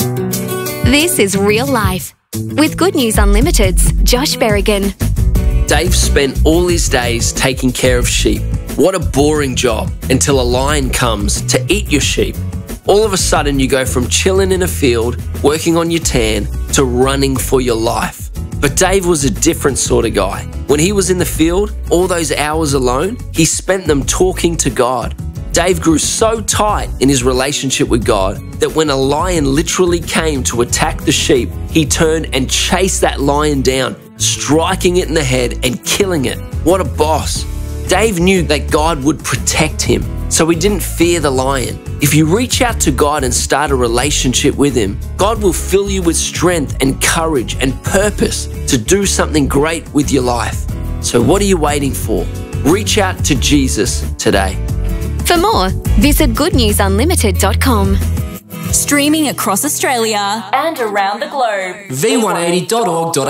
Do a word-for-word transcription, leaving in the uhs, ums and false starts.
This is Real Life with Good News Unlimited's Josh Berrigan. Dave spent all his days taking care of sheep. What a boring job until a lion comes to eat your sheep. All of a sudden you go from chilling in a field, working on your tan, to running for your life. But Dave was a different sort of guy. When he was in the field, all those hours alone, he spent them talking to God. Dave grew so tight in his relationship with God that when a lion literally came to attack the sheep, he turned and chased that lion down, striking it in the head and killing it. What a boss. Dave knew that God would protect him, so he didn't fear the lion. If you reach out to God and start a relationship with him, God will fill you with strength and courage and purpose to do something great with your life. So what are you waiting for? Reach out to Jesus today. For more, visit good news unlimited dot com. Streaming across Australia and around the globe. v one eighty dot org dot